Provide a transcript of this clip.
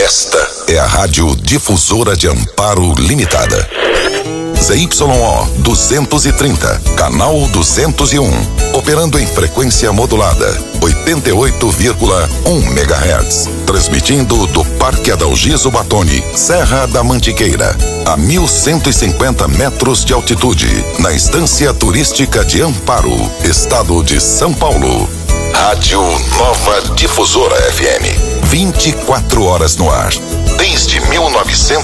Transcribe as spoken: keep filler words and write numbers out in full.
Esta é a Rádio Difusora de Amparo Limitada. Z Y O duzentos e trinta, canal duzentos e um, operando em frequência modulada, oitenta e oito vírgula um megahertz, transmitindo do Parque Adalgiso Batoni, Serra da Mantiqueira, a mil cento e cinquenta metros de altitude, na Estância Turística de Amparo, Estado de São Paulo. Rádio Nova Difusora F M, vinte e quatro horas no ar, desde mil novecentos